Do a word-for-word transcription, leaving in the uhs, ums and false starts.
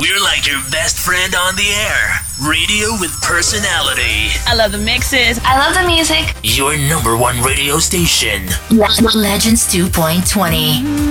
We're like your best friend on the air. Radio with personality. I love the mixes. I love the music. Your number one radio station. Legends two point twenty.